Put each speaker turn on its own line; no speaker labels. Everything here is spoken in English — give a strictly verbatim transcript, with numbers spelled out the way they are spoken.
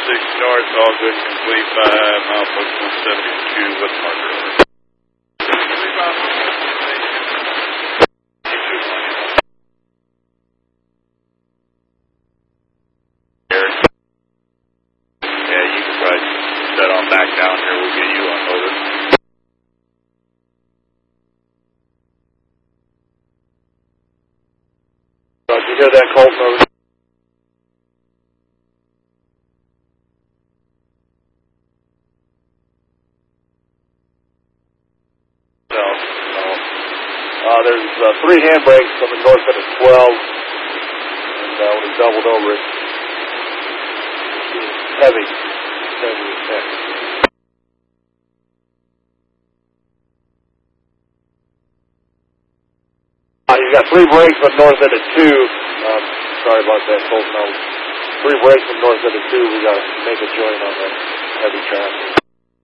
six north, all good, complete by milepost one seventy-two with marker. Yeah, you can probably set on back down here. We'll get you unloaded.
Did you hear that, Colt? Over. No, no. Uh, there's uh, three handbrakes on the north end of twelve, and uh, when he doubled over it, heavy, heavy effect. Uh, you got three brakes on north end of two. Um, sorry about that, Colt. No, three brakes on north end of two. We got to make a joint on that heavy traffic.